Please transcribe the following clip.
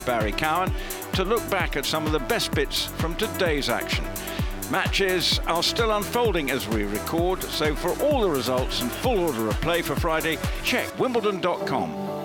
Barry Cowan, to look back at some of the best bits from today's action. Matches are still unfolding as we record, so for all the results and full order of play for Friday, check wimbledon.com.